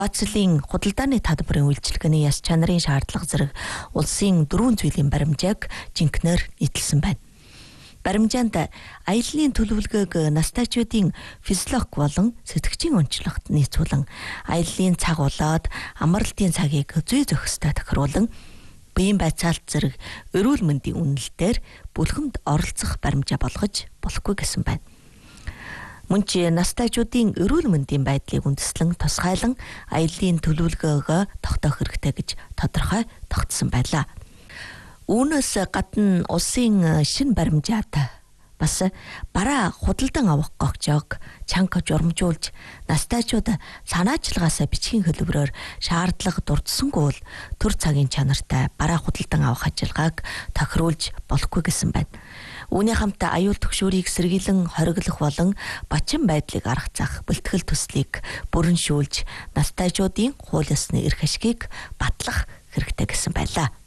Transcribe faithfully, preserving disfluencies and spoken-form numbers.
Батлын худалдааны татварын үйлчилгээний яс чанарын шаардлага зэрэг улсын дөрвөн зүйлийн баримжааг жинкнээр нийтэлсэн байна. Баримжаанд аяллаа төлөвлөгөөг настайчуудын физиологи болон сэтгчийн онцлогт нийцүүлэн аяллаа цаг улаад амралтын цагийг зүй зохистой тохируулан биеийн байцаалт зэрэг эрүүл мэндийн үнэлтээр бүлгэмд оролцох баримжаа болгож болохгүй гэсэн байна. Мөн ч настайчуудын эрүүл мэндийн байдлыг үндэслэн тусгайлан аяллаа төлөвлөгөөгөө тогтоох хэрэгтэй гэж тодорхой тогтсон байлаа. Үүнээс гадна улсын шинэ баримжаад бас бараа худалдан авах гогчоог чанга журамжуулж настайчууд санаачлагаасаа бичгийн хэлбэрээр шаардлага дурдсангүй бол төр цагийн чанартай бараа худалдан авах ажиллагааг тохируулж болохгүй гэсэн байна. Үүний хамт аюул түгшүүрийг сэргийлэн хориглох болон бачин байдлыг аргацах бэлтгэл төслийг бүрэншүүлж настайчуудын хууль ёсны эрх ашгийг батлах хэрэгтэй гэсэн байлаа.